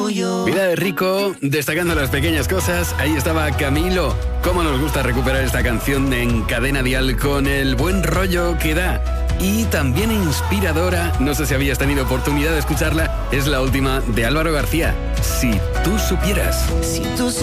tuyo. Vida de rico, destacando las pequeñas cosas. Ahí estaba Camilo. Cómo nos gusta recuperar esta canción en Cadena Dial con el buen rollo que da. Y también inspiradora, no sé si habías tenido oportunidad de escucharla, es la última de Álvaro García. Si tú supieras. Si tú